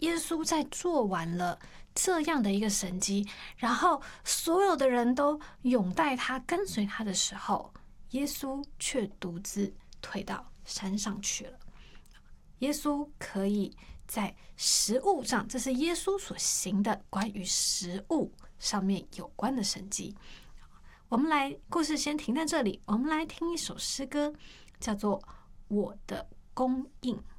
耶稣在做完了这样的一个神迹，然后所有的人都拥戴他、跟随他的时候，耶稣却独自退到山上去了。耶稣可以在食物上，这是耶稣所行的关于食物上面有关的神迹。我们来，故事先停在这里，我们来听一首诗歌，叫做《我的供应》。